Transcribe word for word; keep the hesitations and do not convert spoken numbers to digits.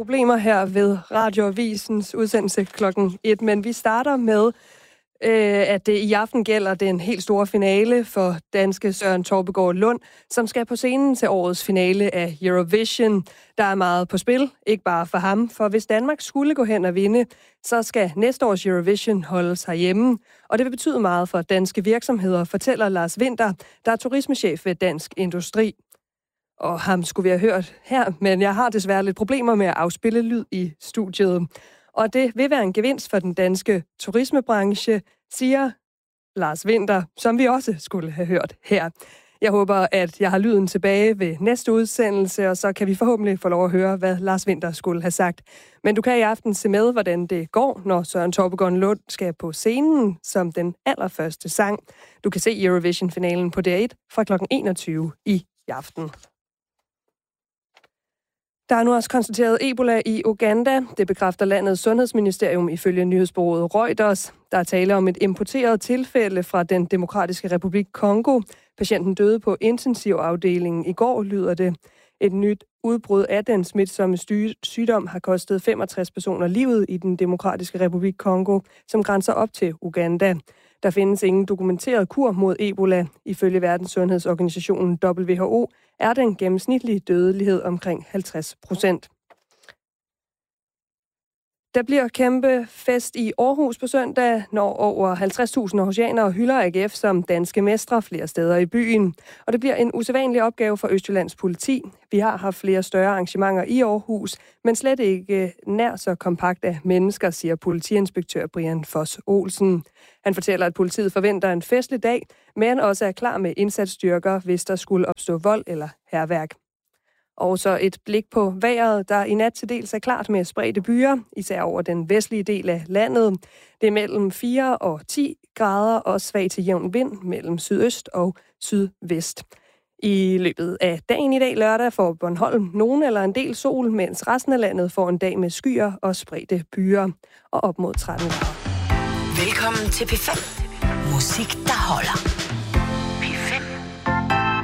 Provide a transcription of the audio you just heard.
problemer her ved Radioavisens udsendelse klokken et, men vi starter med, øh, at det i aften gælder den helt store finale for danske Søren Torpegaard Lund, som skal på scenen til årets finale af Eurovision. Der er meget på spil, ikke bare for ham, for hvis Danmark skulle gå hen og vinde, så skal næste års Eurovision holdes herhjemme, og det vil betyde meget for danske virksomheder, fortæller Lars Winther, der er turismechef ved Dansk Industri. Og ham skulle vi have hørt her, men jeg har desværre lidt problemer med at afspille lyd i studiet. Og det vil være en gevinst for den danske turismebranche, siger Lars Winther, som vi også skulle have hørt her. Jeg håber, at jeg har lyden tilbage ved næste udsendelse, og så kan vi forhåbentlig få lov at høre, hvad Lars Winther skulle have sagt. Men du kan i aften se med, hvordan det går, når Søren Torpegaard Lund skal på scenen som den allerførste sang. Du kan se Eurovision-finalen på D R et fra klokken enogtyve i aften. Der er nu også konstateret Ebola i Uganda. Det bekræfter landets sundhedsministerium ifølge nyhedsbureauet Reuters. Der er tale om et importeret tilfælde fra den Demokratiske Republik Kongo. Patienten døde på intensivafdelingen i går, lyder det. Et nyt udbrud af den smitsomme sygdom har kostet femogtres personer livet i den Demokratiske Republik Kongo, som grænser op til Uganda. Der findes ingen dokumenteret kur mod Ebola. Ifølge Verdenssundhedsorganisationen W H O er den gennemsnitlige dødelighed omkring halvtreds procent. Der bliver kæmpe fest i Aarhus på søndag, når over halvtreds tusind aarhusianere hylder A G F som danske mestre flere steder i byen. Og det bliver en usædvanlig opgave for Østjyllands politi. Vi har haft flere større arrangementer i Aarhus, men slet ikke nær så kompakt af mennesker, siger politiinspektør Brian Foss Olsen. Han fortæller, at politiet forventer en festlig dag, men også er klar med indsatsstyrker, hvis der skulle opstå vold eller hærværk. Og så et blik på vejret, der i nat til dels er klart med spredte byer, især over den vestlige del af landet. Det er mellem fire og ti grader og svag til jævn vind mellem sydøst og sydvest. I løbet af dagen i dag lørdag får Bornholm nogen eller en del sol, mens resten af landet får en dag med skyer og spredte byer og op mod tretten grader. Velkommen til P fem. Musik, der holder.